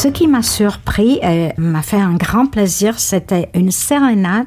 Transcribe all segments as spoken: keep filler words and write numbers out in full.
Ce qui m'a surpris et m'a fait un grand plaisir, c'était une sérénade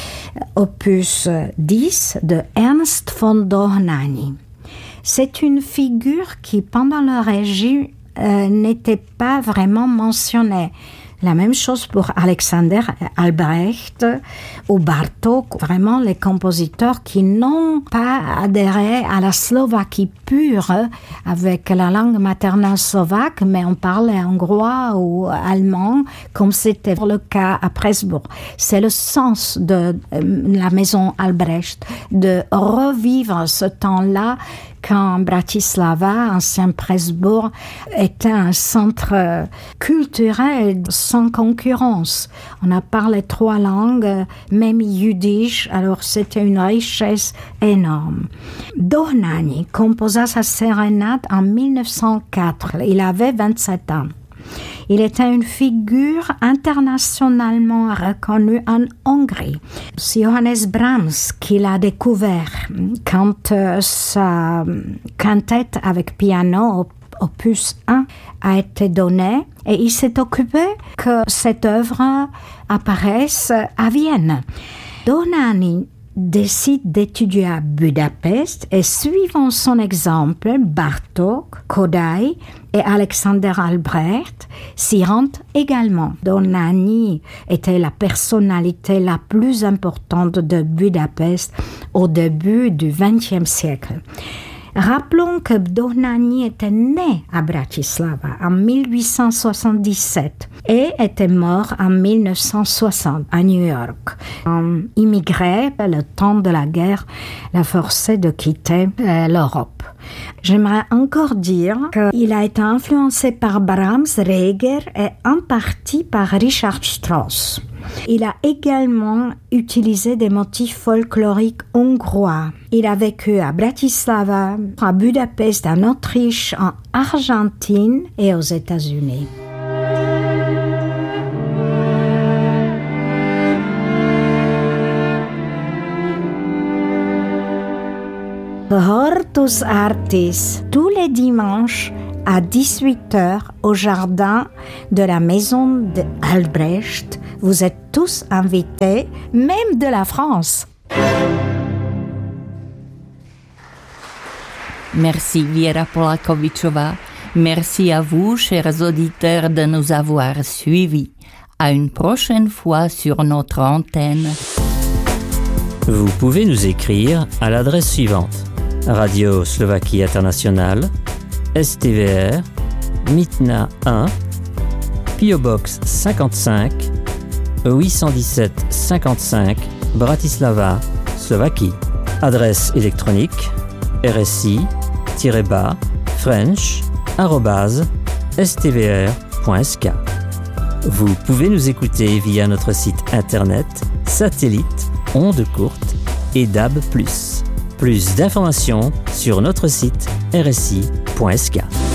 opus dix de Ernst von Dohnanyi. C'est une figure qui, pendant le régime, euh, n'était pas vraiment mentionnée. La même chose pour Alexander Albrecht ou Bartók, vraiment les compositeurs qui n'ont pas adhéré à la Slovaquie pure avec la langue maternelle slovaque, mais on parlait hongrois ou allemand, comme c'était le cas à Pressburg. C'est le sens de la maison Albrecht, de revivre ce temps-là quand Bratislava, ancien Pressburg, était un centre culturel sans concurrence. On a parlé trois langues, même yiddish, alors c'était une richesse énorme. Dohnanyi composa sa sérénade en mille neuf cent quatre. Il avait vingt-sept ans. Il était une figure internationalement reconnue en Hongrie. C'est Johannes Brahms qui l'a découvert quand euh, sa quintette avec piano, opus un, a été donnée et il s'est occupé que cette œuvre apparaisse à Vienne. Dohnanyi décide d'étudier à Budapest et suivant son exemple, Bartók, Kodály et Alexander Albrecht s'y rendent également. Dohnanyi était la personnalité la plus importante de Budapest au début du vingtième siècle. Rappelons que Dohnanyi était né à Bratislava en mille huit cent soixante-dix-sept et était mort en mille neuf cent soixante à New York. Um, immigré, le temps de la guerre l'a forcé de quitter euh, l'Europe. J'aimerais encore dire qu'il a été influencé par Brahms, Reger et en partie par Richard Strauss. Il a également utilisé des motifs folkloriques hongrois. Il a vécu à Bratislava, à Budapest, en Autriche, en Argentine et aux États-Unis. Hortus Artis, tous les dimanches à dix-huit heures au jardin de la maison d'Albrecht. Vous êtes tous invités, même de la France. Merci Věra Polakovičová. Merci à vous, chers auditeurs, de nous avoir suivis. À une prochaine fois sur notre antenne. Vous pouvez nous écrire à l'adresse suivante: Radio Slovaquie Internationale, S T V R, Mytna un, P O Box cinquante-cinq, huit cent dix-sept cinquante-cinq, Bratislava, Slovaquie. Adresse électronique r s i tiret bas french arobase s t v r point s k. Vous pouvez nous écouter via notre site internet, satellite, ondes courtes et D A B plus. Plus d'informations sur notre site r s i point s k.